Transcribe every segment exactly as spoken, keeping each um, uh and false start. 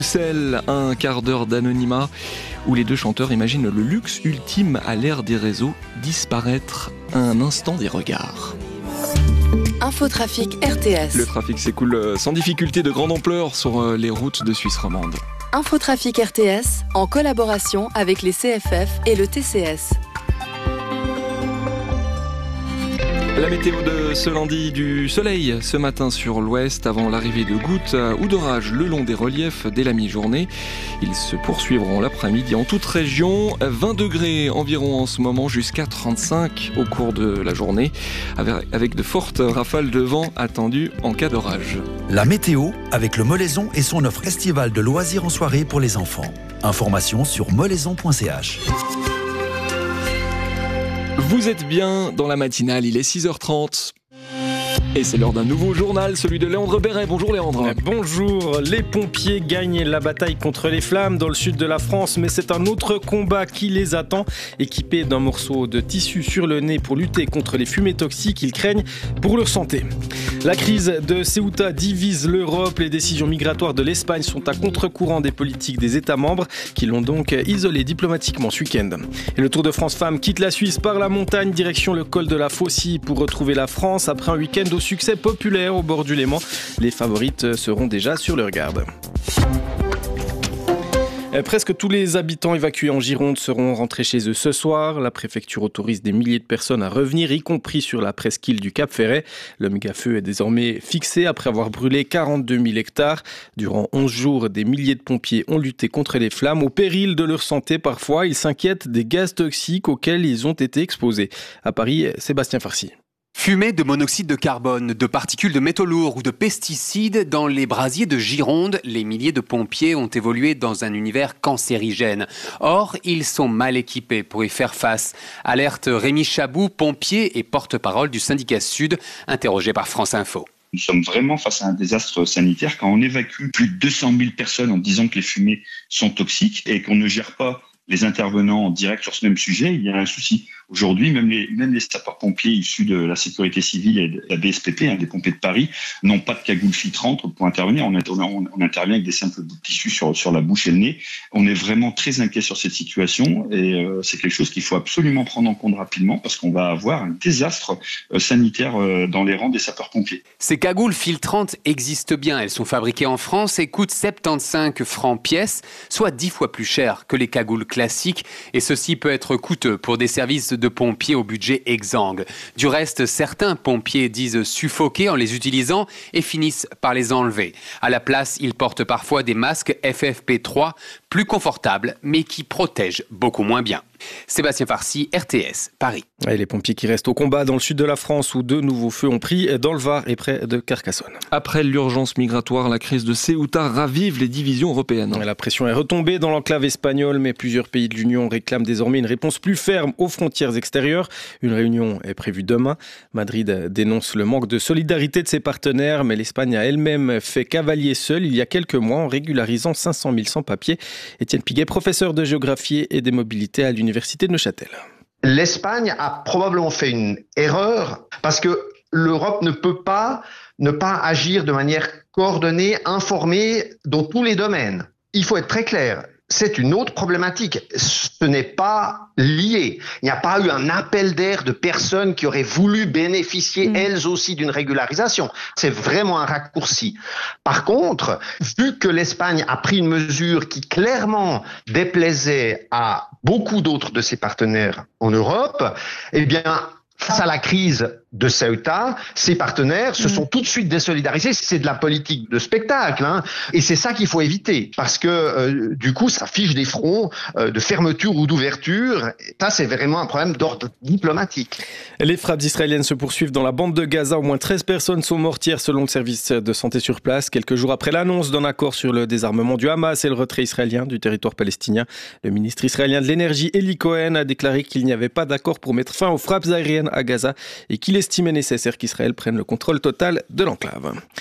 Celle, un quart d'heure d'anonymat où les deux chanteurs imaginent le luxe ultime à l'ère des réseaux, disparaître à un instant des regards. Infotrafic R T S. Le trafic s'écoule sans difficulté de grande ampleur sur les routes de Suisse romande. Infotrafic R T S en collaboration avec les C F F et le T C S. La météo de ce lundi, du soleil ce matin sur l'ouest avant l'arrivée de gouttes ou d'orages le long des reliefs dès la mi-journée. Ils se poursuivront l'après-midi en toute région. vingt degrés environ en ce moment, jusqu'à trente-cinq au cours de la journée, avec de fortes rafales de vent attendues en cas d'orage. La météo avec le Molaison et son offre estivale de loisirs en soirée pour les enfants. Information sur molaison point c h. Vous êtes bien dans la matinale, il est six heures trente. Et c'est l'heure d'un nouveau journal, celui de Léandre Béret. Bonjour Léandre. Bonjour, les pompiers gagnent la bataille contre les flammes dans le sud de la France, mais c'est un autre combat qui les attend. Équipés d'un morceau de tissu sur le nez pour lutter contre les fumées toxiques, ils craignent pour leur santé. La crise de Ceuta divise l'Europe. Les décisions migratoires de l'Espagne sont à contre-courant des politiques des États membres qui l'ont donc isolé diplomatiquement ce week-end. Et le Tour de France Femmes quitte la Suisse par la montagne, direction le col de la Faucille pour retrouver la France après un week-end au succès populaire au bord du Léman. Les favorites seront déjà sur leur garde. Presque tous les habitants évacués en Gironde seront rentrés chez eux ce soir. La préfecture autorise des milliers de personnes à revenir, y compris sur la presqu'île du Cap-Ferret. Le méga-feu est désormais fixé après avoir brûlé quarante-deux mille hectares. Durant onze jours, des milliers de pompiers ont lutté contre les flammes, au péril de leur santé parfois. Ils s'inquiètent des gaz toxiques auxquels ils ont été exposés. À Paris, Sébastien Farcy. Fumée de monoxyde de carbone, de particules de métaux lourds ou de pesticides, dans les brasiers de Gironde, les milliers de pompiers ont évolué dans un univers cancérigène. Or, ils sont mal équipés pour y faire face. Alerte Rémi Chabou, pompier et porte-parole du syndicat Sud, interrogé par France Info. Nous sommes vraiment face à un désastre sanitaire quand on évacue plus de deux cent mille personnes en disant que les fumées sont toxiques et qu'on ne gère pas les intervenants en direct sur ce même sujet, il y a un souci. Aujourd'hui, même les, même les sapeurs-pompiers issus de la sécurité civile et de la B S P P, hein, des pompiers de Paris, n'ont pas de cagoule filtrante pour intervenir. On, on, on intervient avec des simples bouts de tissu sur, sur la bouche et le nez. On est vraiment très inquiet sur cette situation et euh, c'est quelque chose qu'il faut absolument prendre en compte rapidement parce qu'on va avoir un désastre euh, sanitaire euh, dans les rangs des sapeurs-pompiers. Ces cagoules filtrantes existent bien. Elles sont fabriquées en France et coûtent soixante-quinze francs pièce, soit dix fois plus cher que les cagoules classiques. Et ceci peut être coûteux pour des services de pompiers au budget exsangue. Du reste, certains pompiers disent suffoquer en les utilisant et finissent par les enlever. À la place, ils portent parfois des masques F F P trois, plus confortables, mais qui protègent beaucoup moins bien. Sébastien Farcy, R T S, Paris. Et les pompiers qui restent au combat dans le sud de la France où deux nouveaux feux ont pris dans le Var et près de Carcassonne. Après l'urgence migratoire, la crise de Ceuta ravive les divisions européennes. La pression est retombée dans l'enclave espagnole, mais plusieurs pays de l'Union réclament désormais une réponse plus ferme aux frontières extérieures. Une réunion est prévue demain. Madrid dénonce le manque de solidarité de ses partenaires, mais l'Espagne a elle-même fait cavalier seul il y a quelques mois en régularisant cinq cent mille sans-papiers. Étienne Piguet, professeur de géographie et des mobilités à l'Université de Neuchâtel. L'Espagne a probablement fait une erreur parce que l'Europe ne peut pas ne pas agir de manière coordonnée, informée dans tous les domaines. Il faut être très clair. C'est une autre problématique. Ce n'est pas lié. Il n'y a pas eu un appel d'air de personnes qui auraient voulu bénéficier mmh. elles aussi d'une régularisation. C'est vraiment un raccourci. Par contre, vu que l'Espagne a pris une mesure qui clairement déplaisait à beaucoup d'autres de ses partenaires en Europe, eh bien, face à la crise de Ceuta, ses partenaires se sont tout de suite désolidarisés. C'est de la politique de spectacle, hein. Et c'est ça qu'il faut éviter, parce que euh, du coup, ça fiche des fronts euh, de fermeture ou d'ouverture. Ça, c'est vraiment un problème d'ordre diplomatique. Les frappes israéliennes se poursuivent dans la bande de Gaza. Au moins treize personnes sont mortes hier selon le service de santé sur place, quelques jours après l'annonce d'un accord sur le désarmement du Hamas et le retrait israélien du territoire palestinien. Le ministre israélien de l'énergie, Eli Cohen, a déclaré qu'il n'y avait pas d'accord pour mettre fin aux frappes aériennes à Gaza et qu'il estimait nécessaire qu'Israël prenne le contrôle total de l'enclave.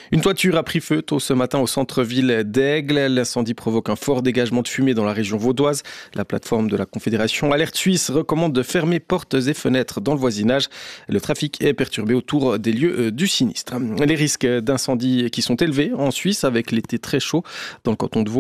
Une toiture a pris feu tôt ce matin au centre-ville d'Aigle. L'incendie provoque un fort dégagement de fumée dans la région vaudoise. La plateforme de la Confédération Alerte Suisse recommande de fermer portes et fenêtres dans le voisinage. Le trafic est perturbé autour des lieux du sinistre. Les risques d'incendie qui sont élevés en Suisse avec l'été très chaud dans le canton de Vaud.